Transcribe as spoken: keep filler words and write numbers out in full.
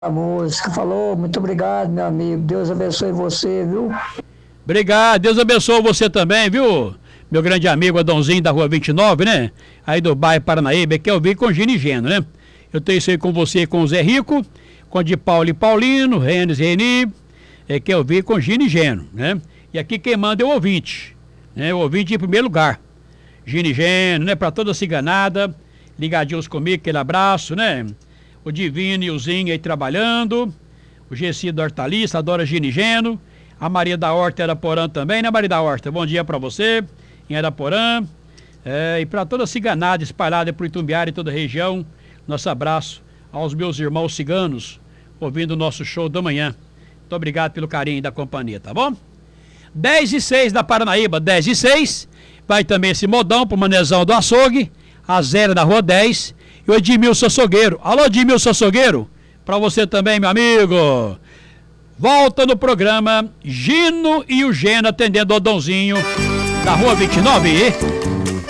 A música falou, muito obrigado, meu amigo. Deus abençoe você, viu? Obrigado, Deus abençoe você também, viu? Meu grande amigo Adãozinho da rua vinte e nove, né? Aí do bairro Paranaíba, que eu vi com Gino e Geno, né? Eu tenho isso aí com você, com o Zé Rico, com o de Paulo e Paulino, Renes e Reni, é que eu vi com Gino e Geno, né? E aqui quem manda é o ouvinte, né? O ouvinte em primeiro lugar. Gino e Geno, né? Pra toda ciganada, ligadinhos comigo, aquele abraço, né? O Divino e o Zinho aí trabalhando, o Gessi da Hortaliça, adora Gino e Geno, a Maria da Horta Araporã também, né, Maria da Horta? Bom dia pra você, em Araporã, é, e pra toda ciganada espalhada por Itumbiara e toda a região, nosso abraço aos meus irmãos ciganos, ouvindo o nosso show da manhã. Muito obrigado pelo carinho e da companhia, tá bom? dez e seis da Paranaíba, dez e seis, vai também esse modão pro Manezão do Açougue, a zero da rua dez, e o Edmilson Açougueiro. Alô, Edmilson Açougueiro, pra você também, meu amigo. Volta no programa Gino e o Geno atendendo o Dãozinho da rua vinte e nove.